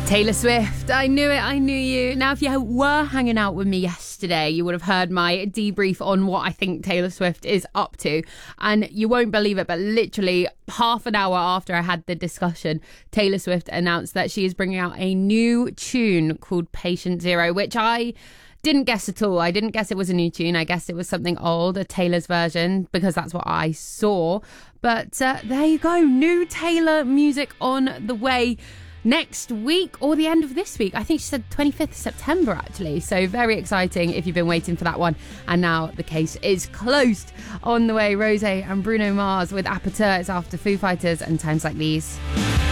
Taylor Swift, I knew it, I knew you. Now, if you were hanging out with me yesterday, you would have heard my debrief on what I think Taylor Swift is up to. And you won't believe it, but literally half an hour after I had the discussion, Taylor Swift announced that she is bringing out a new tune called Patient Zero, which I didn't guess at all. I didn't guess it was a new tune. I guessed it was something old, a Taylor's version, because that's what I saw. But there you go, new Taylor music on the way next week or the end of this week. I think she said 25th September actually, so very exciting if you've been waiting for that one. And now the case is closed. On the way, Rosé and Bruno Mars with Aperture. It's after Foo Fighters and Times Like These.